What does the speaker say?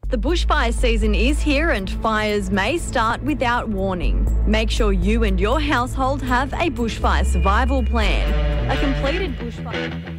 The bushfire season is here and fires may start without warning. Make sure you and your household have a bushfire survival plan. A completed bushfire...